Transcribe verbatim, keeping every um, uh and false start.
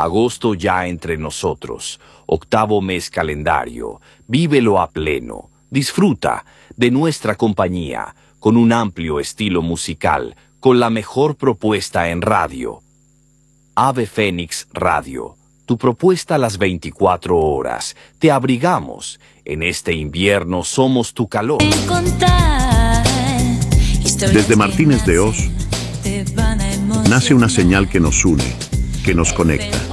Agosto ya entre nosotros, octavo mes calendario, vívelo a pleno, disfruta de nuestra compañía, con un amplio estilo musical, con la mejor propuesta en radio. Ave Fénix Radio, tu propuesta a las veinticuatro horas, te abrigamos, en este invierno somos tu calor. Desde Martínez de Oz nace una señal que nos une, que nos conecta.